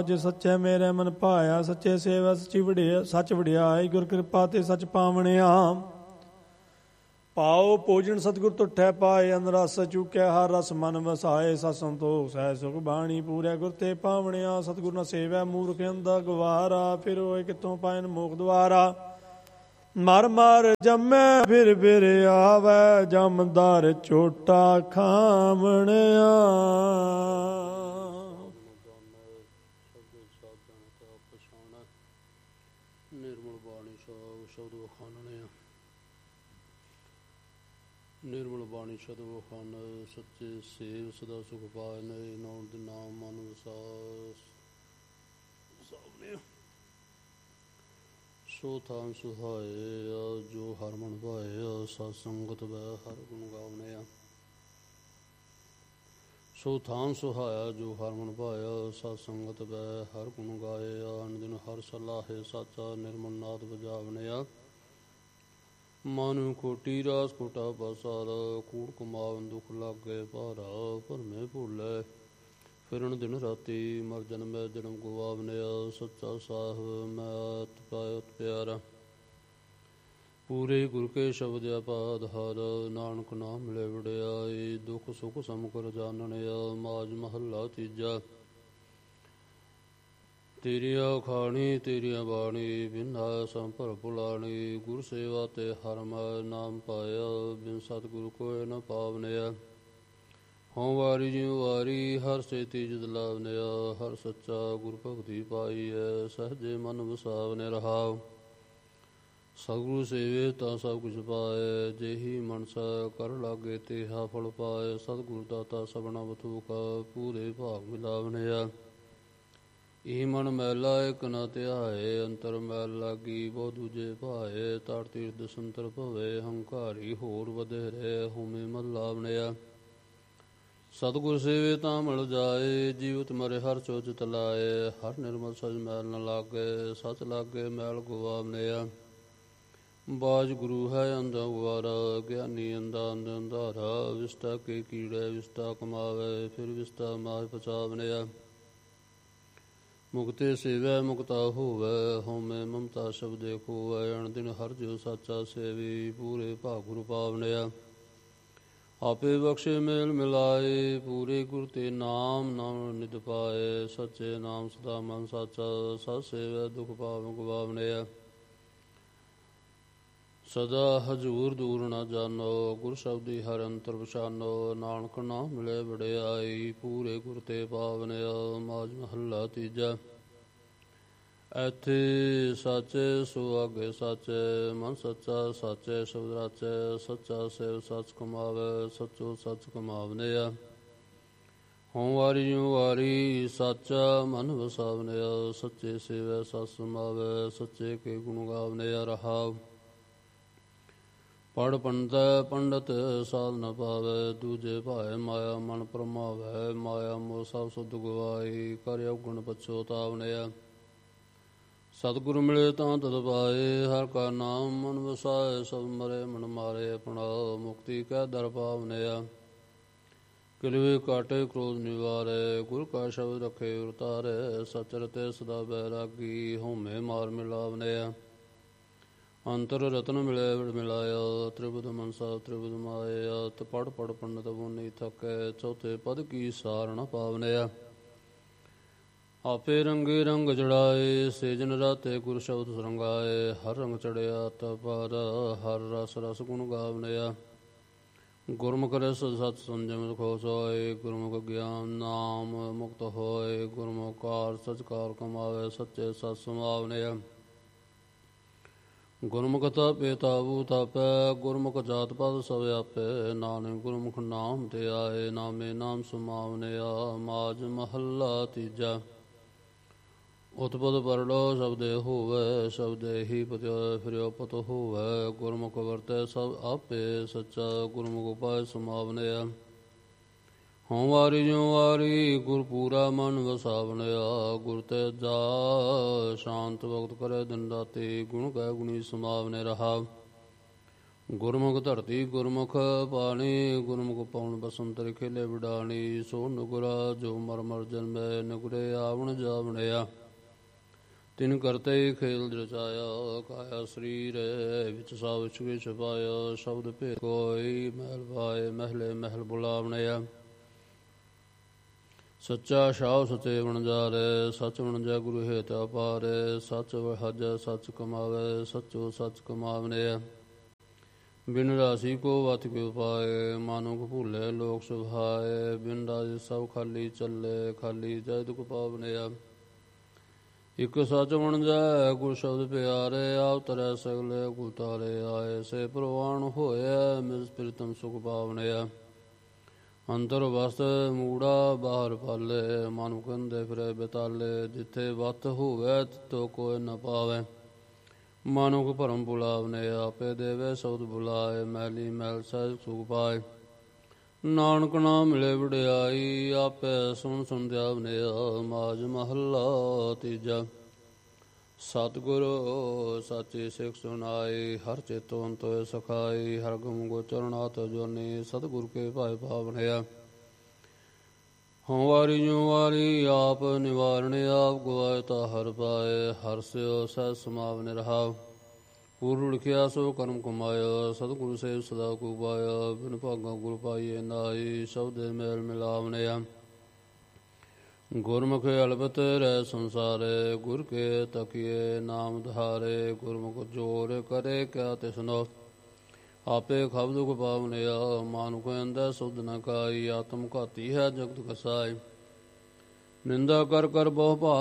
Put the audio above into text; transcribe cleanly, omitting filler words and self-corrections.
ਜੇ ਸੱਚੇ ਮੇਰੇ ਮਨ ਭਾਇਆ, ਸੱਚੇ ਸੇਵਾ ਸੱਚੀ ਵਡਿਆ, ਸੱਚ ਵਡਿਆਈ ਗੁਰ ਕਿਰਪਾ ਤੇ ਸੱਚ ਪਾਵਣਿਆ। ਪਾਓ ਭੋਜਨ ਸਤਿਗੁਰ ਤੁਠੈ ਪਾਏ, ਅੰਨ ਰਸ ਚੂਕਿਆ ਹਰ ਰਸ ਮਨ ਵਸਾਏ। ਸਤ ਸੰਤੋਖ ਸਹਿ ਸੁਖ ਬਾਣੀ ਪੂਰਿਆ ਗੁਰ ਤੇ ਪਾਵਣਿਆ। ਸਤਿਗੁਰ ਨਾ ਸੇਵੈ ਮੂਰਖ ਅੰਧਾ ਗਵਾਰਾ, ਫਿਰ ਹੋਏ ਕਿੱਥੋਂ ਪਾਇਨ ਮੋਖ ਦੁਆਰਾ। ਮਰ ਮਰ ਜੰਮੈ ਫਿਰ ਫਿਰ ਆਵੈ, ਜਮਦਰ ਝੋਟਾ ਖਾਵਣਿਆ। ਨਿਰਮਲ ਬਾਣੀ ਸ਼ਬਦ ਵਖਾਨਣਿਆ। ਨਿਰਮਲ ਬਾਣੀ ਸ਼ਬਦ ਵਖਾਨ, ਸੱਚੇ ਸੇਵ ਸਦਾ ਸੁਖ ਪਾਏ। ਨਾਉ ਦੇ ਨਾਮ ਮਨ ਵਸਾਸ ਸਾਵਨੇ। ਸੋ ਥਾਨ ਸੁਹਾਏ ਜੋ ਹਰ ਮਨ ਭਾਏ, ਸਤ ਸੰਗਤ ਬੈ ਹਰ ਗੁਣ ਗਾਵਣਿਆ। ਸੋ ਥਾਨ ਸੁਹਾਇਆ ਜੋ ਹਰ ਮਨ ਭਾਇਆ, ਸਤ ਸੰਗਤ ਬੈ ਹਰ ਗੁਣ ਗਾਇਆ। ਅਨ ਦਿਨ ਹਰ ਸਲਾਹੇ ਸਾਚਾ, ਨਿਰਮਲ ਨਾਦ ਵਜਾਵਣਿਆ। ਮਨ ਕੋਟੀ ਰਾਸ ਕੋਟਾ ਪਾਸਾਰਾ, ਕੂੜ ਕਮਾਵਨ ਦੁਖ ਲਾਗੇ ਭਾਰਾ। ਭਰਮੇ ਭੁੱਲੇ ਫਿਰਨ ਦਿਨ ਰਾਤੀ, ਮਰ ਜਨਮੈ ਜਨਮ ਗਵਾਵਣਿਆ। ਸੱਚਾ ਸਾਹਿਬ ਮੈਂ ਅਤ ਪਾਇ ਅਤ ਪਿਆਰਾ, ਪੂਰੇ ਗੁਰ ਕੇ ਸ਼ਬਦ ਆਪਾਧਾਰ। ਨਾਨਕ ਨਾਮ ਮਿਲੇ ਵਡਿਆਈ, ਦੁਖ ਸੁਖ ਸਮ ਕਰ ਜਾਣਨਿਆ। ਮਾਝ ਮਹੱਲਾ ਤੀਜਾ। ਤੇਰੀਆਂ ਖਾਣੀ ਤੇਰੀਆਂ ਬਾਣੀ, ਬਿਨਾ ਸੰਭਰ ਭੁਲਾਣੀ। ਗੁਰ ਸੇਵਾ ਤੇ ਹਰ ਮੈਂ ਨਾਮ ਪਾਇਆ, ਬਿਨ ਸਤਿਗੁਰ ਕੋਇ ਨ ਪਾਵਨਿਆ। ਹਉ ਵਾਰੀ ਜਿਉ ਵਾਰੀ ਹਰ ਸੇ ਤੀਜ ਲਾਵਨਿਆ। ਹਰ ਸੱਚਾ ਗੁਰ ਭਗਤੀ ਪਾਈਐ, ਸਹਜੇ ਮਨ ਵਸਾਵਨੇ ਰਹਾਉ। ਸਤਿਗੁਰੂ ਸੇਵੇ ਤਾਂ ਸਭ ਕੁਛ ਪਾਏ, ਜਿਹੀ ਮਨਸਾ ਕਰ ਲਾਗੇ ਤੇਹਾ ਫਲ ਪਾਏ। ਸਤਿਗੁਰ ਦਾਤਾ ਸਭਨਾ ਬਥੂਕਾ, ਪੂਰੇ ਭਾਗ ਮਿਲਾਵਨਿਆ। ਇਹ ਮਨ ਮੈਲਾ ਇਕ ਨ ਧਿਆਏ, ਅੰਤਰ ਮੈਲ ਲਾਗੀ ਬਹੁ ਦੂਜੇ ਭਾਏ। ਤੜ ਤੀਰਥ ਸੰਤਰ ਭਵੇ, ਹੰਕਾਰੀ ਹੋਰ ਵਧੇਰੇ। ਹੋਮੇ ਮਲ ਲਾਵਨਿਆ। ਸਤਿਗੁਰ ਸੇਵੇ ਤਾਂ ਮਿਲ ਜਾਏ, ਜੀਵਤ ਮਰੇ ਹਰ ਚੋਚਿਤ ਲਾਏ। ਹਰ ਨਿਰਮਲ ਸਜ ਮੈਲ ਨ ਲਾਗੇ, ਸਚ ਲਾਗੇ ਮੈਲ ਗਵਾਵਨਿਆ। ਬਾਜ ਗੁਰੂ ਹੈ ਅੰਧਾ ਗੁਆਰਾ, ਗਿਆਨੀ ਅੰਧਾ ਅੰਧ ਅੰਧਾਰਾ। ਵਿਸਟਾ ਕੇ ਕੀੜੇ ਵਿਸਟਾ ਕਮਾਵੇ, ਫਿਰ ਵਿਸਟਾ ਮਾਹ ਪਚਾਵਨਿਆ। ਮੁਕਤੇ ਸੇਵੈ ਮੁਕਤਾ ਹੋਵੈ, ਹਉਮੈ ਮਮਤਾ ਸ਼ਬਦੇ ਖੋਵੈ। ਅਣ ਦਿਨ ਹਰ ਜਿਉ ਸਾਚਾ ਸੇਵੀ, ਪੂਰੇ ਭਾਗ ਗੁਰ ਪਾਵਨਿਆ। ਆਪੇ ਬਖਸ਼ੇ ਮੇਲ ਮਿਲਾਏ, ਪੂਰੇ ਗੁਰ ਤੇ ਨਾਮ ਨਾਮ ਨਿਧ ਪਾਏ। ਸੱਚੇ ਨਾਮ ਸਦਾ ਮਨ ਸਾਚਾ, ਸਤ ਸੇਵੈ ਦੁਖ ਪਾਵ ਗਵਾਵਨਿਆ। ਸਦਾ ਹਜੂਰ ਦੂਰ ਨ ਜਾਨੋ, ਗੁਰ ਸ਼ਬਦੀ ਹਰ ਅੰਤਰ ਪਛਾਨੋ। ਨਾਨਕ ਨਾਮ ਮਿਲੇ ਵਡਿਆਈ, ਪੂਰੇ ਗੁਰ ਤੇ ਪਾਵਨਿਆ। ਮਾਝ ਮਹੱਲਾ ਤੀਜਾ। ਐਥੇ ਸਾਚੇ ਸੋ ਆਗੇ ਸਾਚੇ, ਮਨ ਸੱਚਾ ਸਾਚੇ ਸ਼ਬਦ ਰਾਚੈ। ਸੱਚਾ ਸੇਵ ਸੱਚ ਕਮਾਵੇ, ਸੱਚੋ ਸੱਚ ਕਮਾਵਨਿਆ। ਹਉ ਵਾਰੀ ਜਿਉ ਵਾਰੀ ਸਾਚਾ ਮਨ ਵਸਾਵਨਿਆ। ਸੱਚੇ ਸੇਵੈ ਸਤ ਸਮਾਵੈ, ਸੱਚੇ ਕੇ ਗੁਣ ਗਾਵਨਿਆ ਰਹਾਉ। ਪੜ੍ਹ ਪੰਡਤੈ ਪੰਡਤ ਸਾਧ ਨ ਪਾਵੈ, ਦੂਜੇ ਭਾਏ ਮਾਇਆ ਮਨ ਭਰਮਾਵੈ। ਮਾਇਆ ਮੋਹ ਸਭ ਸੁਧ ਗਵਾਈ, ਕਰ ਔਗਣ ਪਛੋਤਾਵਨਿਆ। ਸਤਿਗੁਰ ਮਿਲੇ ਤਾਂ ਤਦ ਪਾਏ, ਹਰ ਕਾ ਨਾਮ ਮਨ ਵਸਾਏ। ਸਭ ਮਰੇ ਮਨ ਮਾਰੇ ਆਪਣਾ, ਮੁਕਤੀ ਕੈ ਦਰ ਪਾਵਨਿਆ। ਕਿਲਵੇ ਕਾਟੇ ਕ੍ਰੋਧ ਨਿਵਾਰੈ, ਗੁਰ ਕਾ ਸ਼ਬਦ ਰਖੇ ਉਰਤਾਰੈ। ਸਚ ਰਤੇ ਸਦਾ ਬੈਰਾਗੀ, ਹਉਮੈ ਮਾਰ ਮਿਲਾਵਨਿਆ। ਅੰਤਰ ਰਤਨ ਮਿਲੇ ਮਿਲਾਇਆ, ਤ੍ਰਿਬੁਧ ਮਨਸਾ ਤ੍ਰਿਬੁਧ ਮਾਇਆ। ਪੜ ਪੜ ਪੰਡਤ ਬੁਨੀ ਥਕੈ, ਚੌਥੇ ਪਦ ਕੀ ਸਾਰ ਨ ਪਾਵਨਿਆ। ਆਪੇ ਰੰਗੇ ਰੰਗ ਜੜਾਏ, ਸੇਜਨ ਰਾਤੇ ਗੁਰ ਸ਼ਬਦ ਸਰੰਗਾਏ। ਹਰ ਰੰਗ ਚੜਿਆ ਤਪਾਰ, ਹਰ ਰਸ ਰਸ ਗੁਣ ਗਾਵਨਿਆ। ਗੁਰਮੁਖ ਰਸ ਸਤ ਸੰਜਮ ਖੋਸ ਹੋਏ, ਗੁਰਮੁਖ ਗਿਆਨ ਨਾਮ ਮੁਕਤ ਹੋਏ। ਗੁਰਮੁਖ ਕਾਰ ਸਚਕਾਰ ਕਮਾਵੇ, ਸੱਚੇ ਸਤ ਸਮਾਵਨਿਆ। ਗੁਰਮੁਖ ਤਾਪੇ ਤਾਬੂ ਤਾਪੈ, ਗੁਰਮੁਖ ਜਾਤ ਪਦ ਸਭ ਆਪੈ। ਨਾਨਕ ਗੁਰਮੁਖ ਨਾਮ ਤੇ ਆਏ, ਨਾਮੇ ਨਾਮ ਸਮਾਵਨਿਆ। ਮਾਝ ਮਹੱਲਾ ਤੀਜਾ। ਉਤਪਦ ਪਰਲੋ ਸ਼ਬਦੇ ਹੋਵੈ, ਸ਼ਬਦੇ ਹੀ ਪਤਿ ਫਿਰਿਓ ਪਤ ਹੋਵੈ। ਗੁਰਮੁਖ ਵਰਤੈ ਸਭ ਆਪੇ, ਸੱਚਾ ਗੁਰਮੁਖ ਉਪਾਇ ਸਮਾਵਨਿਆ। ਹਉ ਵਾਰੀ ਜਿਉ ਵਾਰੀ ਗੁਰ ਪੂਰਾ ਮਨ ਵਸਾਵਨਿਆ। ਗੁਰ ਤੇ ਜਾ ਸ਼ਾਂਤ ਵਕਤ ਕਰੇ ਦਿਨ ਰਾਤੀ, ਗੁਣ ਕੈ ਗੁਣੀ ਸਮਾਵਨੇ ਰਹਾਉ। ਗੁਰਮੁਖ ਧਰਤੀ ਗੁਰਮੁਖ ਪਾਣੀ, ਗੁਰਮੁਖ ਪਉਣ ਬਸੰਤਰ ਖੇਲੇ ਵਿਡਾਣੀ। ਸੋ ਨੁਗਰਾ ਜੋ ਮਰ ਮਰ ਜਨਮੈ, ਨੁਗਰੇ ਆਵਣ ਜਾਵਣਿਆ। ਤਿਨ ਕਰਤੇ ਖੇਲ ਰਚਾਇਆ, ਕਾਇਆ ਸਰੀਰ ਵਿੱਚ ਸਭ ਛੁਏ ਛਪਾਇਆ। ਸ਼ਬਦ ਭੇਦ ਕੋਈ ਮਹਿਲ ਪਾਏ, ਮਹਿਲੇ ਮਹਿਲ ਬੁਲਾਵਣਿਆ। ਸੱਚਾ ਸ਼ਾਹ ਸਚੇ ਵਣਜਾਰੇ, ਸੱਚ ਵਣਜੈ ਗੁਰੂ ਹੇਤ ਅਪਾਰੇ। ਸੱਚ ਵਹਜੈ ਸੱਚ ਕਮਾਵੇ, ਸੱਚੋ ਸੱਚ ਕਮਾਵਨਿਆ। ਬਿਨ ਰਾਸੀ ਕੋ ਵਤ ਕਿਉ ਪਾਏ, ਮਾਨੁਖ ਭੂਲੇ ਲੋਕ ਸੁਭਾਏ। ਬਿਨ ਰਾਜੇ ਸਭ ਖਾਲੀ ਚੱਲੇ, ਖਾਲੀ ਜੈ ਦੁਖ ਪਾਵਨਿਆ। ਇਕ ਸੱਚ ਵਣਜੈ ਗੁਰ ਸ਼ਬਦ ਪਿਆਰੇ, ਆਪ ਤਰੈ ਸਗਲੇ ਕੁਲ ਤਾਰੇ ਆਏ। ਸੇ ਪ੍ਰਵਾਨ ਹੋਇਐ ਮਿਸ ਪ੍ਰੀਤਮ ਸੁਖ ਪਾਵਨਿਆ। ਅੰਤਰ ਵਸਤ ਮੂੜਾ ਬਾਹਰ ਪਾਲੇ, ਮਨ ਮੁਕੰਦੇ ਫਿਰੇ ਬੇਤਾਲੇ। ਜਿੱਥੇ ਵਤ ਹੋਵੇ ਤਿੱਥੋਂ ਕੋਈ ਨ ਪਾਵੇ, ਮਾਨੁਖ ਭਰਮ ਬੁਲਾਵਨੇ। ਆਪੇ ਦੇਵੇ ਸਬਦ ਬੁਲਾਏ, ਮੈਲੀ ਮੈਲ ਸਹਿਜ ਸੁਖ ਪਾਏ। ਨਾਨਕ ਨਾ ਮਿਲੇ ਵਡਿਆਈ, ਆਪੇ ਸੁਣ ਸੁਣ ਧਿਆਵਨਿਆ। ਮਾਝ ਮਹੱਲਾ ਤੀਜਾ। ਸਤਿਗੁਰੂ ਸਾਚੀ ਸਿੱਖ ਸੁਣਾਈ, ਹਰ ਚੇਤੋ ਅੰਤੋਏ ਸਖਾਈ। ਹਰ ਗੁਮ ਗੋਚਰਨਾਥ ਜੋਨੀ, ਸਤਿਗੁਰ ਕੇ ਭਾਇ ਪਾਵਨਿਆ। ਹਉ ਵਾਰੀ ਜਿਉ ਵਾਰੀ ਆਪ ਨਿਵਾਰਣ, ਆਪ ਗਵਾਏ ਤਾ ਹਰ ਪਾਏ। ਹਰ ਸਿਓ ਸਹਿ ਸਮਾਵਨ ਰਹਾਉ, ਪੂਰ ਲਿਖਿਆ ਸੋ ਕਰਮ ਕਮਾਇਆ। ਸਤਿਗੁਰੂ ਸੇਵ ਸਦਾ ਕੋ ਪਾਇਆ, ਬਿਨ ਭਾਗਾ ਗੁਰ ਪਾਈਏ ਨਾਈ। ਸ਼ਬਦੇ ਮੇਲ ਮਿਲਾਵਨਿਆ। ਗੁਰਮੁਖ ਅਲਬਤ ਰਹਿ ਸੰਸਾਰੇ, ਗੁਰ ਕੇ ਤਕੀਏ ਨਾਮ ਧਾਰੇ। ਗੁਰਮੁਖ ਜੋਰ ਕਰੇ ਕਿਆ ਤਿਸਨੋ, ਆਪੇ ਖਬ ਦੁਖ ਪਾਵਨਿਆ। ਮਾਨੁਖ ਅੰਦੈ ਸੁਧ ਨ ਕਾਈ, ਆਤਮ ਘਾਤੀ ਹੈ ਜਗਤ ਕਸਾਈ। ਨਿੰਦਾ ਕਰ ਕਰ ਬਹੁ ਭਾਰ